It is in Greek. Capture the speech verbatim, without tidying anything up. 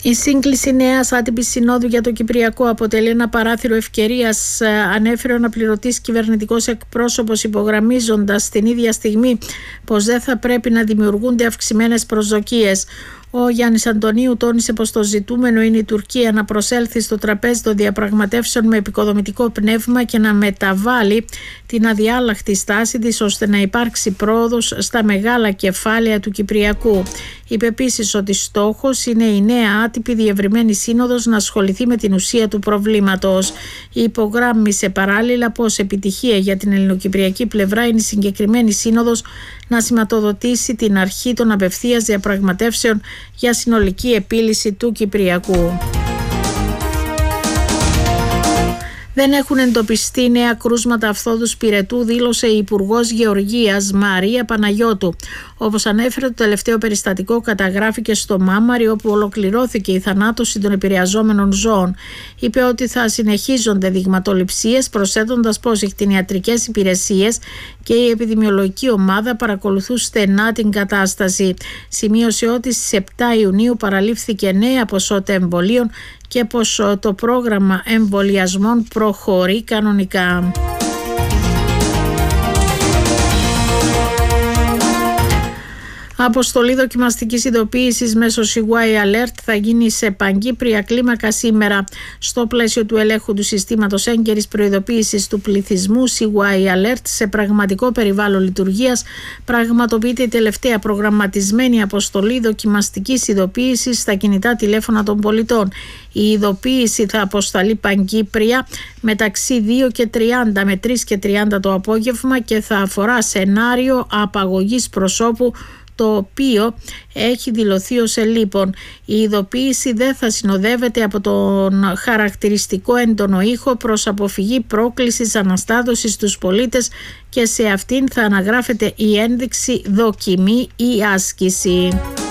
Η σύγκληση νέας άτυπης συνόδου για το Κυπριακό αποτελεί ένα παράθυρο ευκαιρίας, ανέφερε ο αναπληρωτής κυβερνητικός εκπρόσωπος, υπογραμμίζοντας την ίδια στιγμή πως δεν θα πρέπει να δημιουργούνται αυξημένες προσδοκίες. Ο Γιάννης Αντωνίου τόνισε πως το ζητούμενο είναι η Τουρκία να προσέλθει στο τραπέζι των διαπραγματεύσεων με επικοδομητικό πνεύμα και να μεταβάλει την αδιάλαχτη στάση της ώστε να υπάρξει πρόοδος στα μεγάλα κεφάλαια του Κυπριακού. Είπε επίσης ότι στόχος είναι η νέα άτυπη διευρυμένη σύνοδος να ασχοληθεί με την ουσία του προβλήματος. Υπογράμμισε παράλληλα πως επιτυχία για την ελληνοκυπριακή πλευρά είναι η συγκεκριμένη σύνοδος να σηματοδοτήσει την αρχή των απευθείας διαπραγματεύσεων για συνολική επίλυση του Κυπριακού. Δεν έχουν εντοπιστεί νέα κρούσματα αφθόδους πυρετού, δήλωσε η Υπουργός Γεωργίας Μαρία Παναγιώτου. Όπως ανέφερε, το τελευταίο περιστατικό καταγράφηκε στο Μάμαρι, όπου ολοκληρώθηκε η θανάτωση των επηρεαζόμενων ζώων. Είπε ότι θα συνεχίζονται δειγματοληψίες, προσθέτοντας πως οι κτηνιατρικές υπηρεσίες και η επιδημιολογική ομάδα παρακολουθούν στενά την κατάσταση. Σημείωσε ότι στις επτά Ιουνίου παραλήφθηκε νέα ποσότητα εμβολίων και πως το πρόγραμμα εμβολιασμών προχωρεί κανονικά. Αποστολή δοκιμαστικής ειδοποίησης μέσω σι γουάι Alert θα γίνει σε παγκύπρια κλίμακα σήμερα. Στο πλαίσιο του ελέγχου του συστήματος έγκαιρης προειδοποίησης του πληθυσμού σι γουάι Alert σε πραγματικό περιβάλλον λειτουργίας, πραγματοποιείται η τελευταία προγραμματισμένη αποστολή δοκιμαστικής ειδοποίησης στα κινητά τηλέφωνα των πολιτών. Η ειδοποίηση θα αποσταλεί παγκύπρια μεταξύ δύο και τριάντα με τρεις και τριάντα το απόγευμα και θα αφορά σενάριο απαγωγής προσώπου, το οποίο έχει δηλωθεί ως ελείπων. Η ειδοποίηση δεν θα συνοδεύεται από τον χαρακτηριστικό έντονο ήχο προς αποφυγή πρόκλησης αναστάτωσης στους πολίτες και σε αυτήν θα αναγράφεται η ένδειξη δοκιμή ή άσκηση.